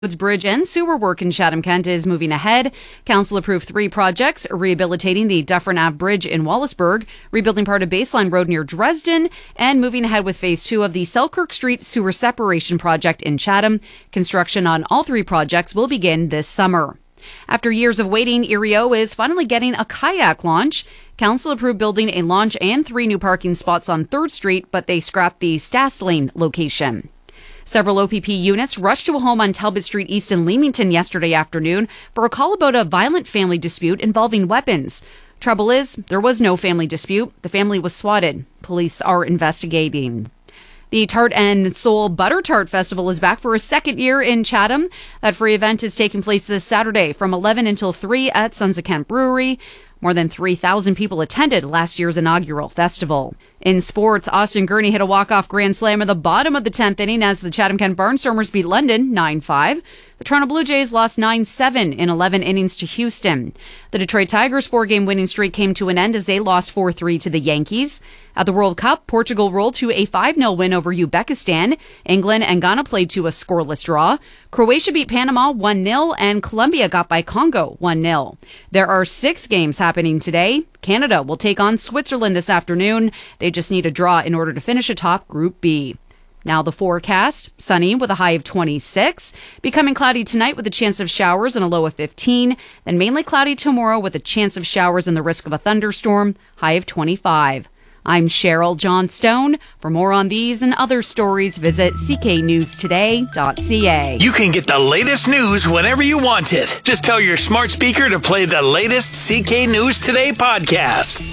Bridge and sewer work in Chatham-Kent is moving ahead. Council approved 3 projects, rehabilitating the Dufferin Ave Bridge in Wallaceburg, rebuilding part of Baseline Road near Dresden, and moving ahead with Phase 2 of the Selkirk Street Sewer Separation Project in Chatham. Construction on all 3 projects will begin this summer. After years of waiting, Erie-O is finally getting a kayak launch. Council approved building a launch and 3 new parking spots on 3rd Street, but they scrapped the Stass Lane location. Several OPP units rushed to a home on Talbot Street East in Leamington yesterday afternoon for a call about a violent family dispute involving weapons. Trouble is, there was no family dispute. The family was swatted. Police are investigating. The Tart and Soul Butter Tart Festival is back for a second year in Chatham. That free event is taking place this Saturday from 11 until 3 at Sons of Kent Brewery. More than 3,000 people attended last year's inaugural festival. In sports, Austin Gurney hit a walk-off grand slam at the bottom of the 10th inning as the Chatham-Kent Barnstormers beat London 9-5. The Toronto Blue Jays lost 9-7 in 11 innings to Houston. The Detroit Tigers' 4-game winning streak came to an end as they lost 4-3 to the Yankees. At the World Cup, Portugal rolled to a 5-0 win over Uzbekistan. England and Ghana played to a scoreless draw. Croatia beat Panama 1-0, and Colombia got by Congo 1-0. There are 6 games happening today. Canada will take on Switzerland this afternoon. They just need a draw in order to finish atop Group B. Now the forecast. Sunny with a high of 26. Becoming cloudy tonight with a chance of showers and a low of 15. Then mainly cloudy tomorrow with a chance of showers and the risk of a thunderstorm. High of 25. I'm Cheryl Johnstone. For more on these and other stories, visit cknewstoday.ca. You can get the latest news whenever you want it. Just tell your smart speaker to play the latest CK News Today podcast.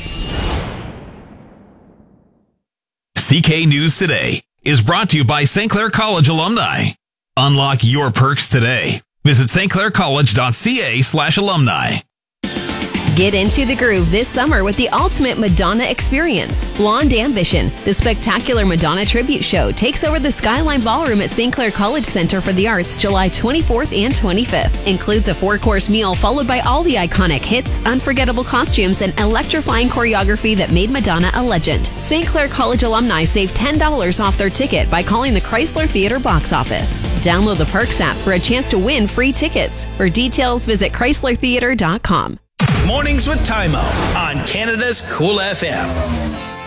CK News Today is brought to you by St. Clair College alumni. Unlock your perks today. Visit stclaircollege.ca/alumni. Get into the groove this summer with the ultimate Madonna experience. Blonde Ambition, the spectacular Madonna tribute show, takes over the Skyline Ballroom at St. Clair College Center for the Arts July 24th and 25th. Includes a 4-course meal followed by all the iconic hits, unforgettable costumes, and electrifying choreography that made Madonna a legend. St. Clair College alumni save $10 off their ticket by calling the Chrysler Theatre box office. Download the Perks app for a chance to win free tickets. For details, visit chryslertheatre.com. Mornings with Timo on Canada's Cool FM.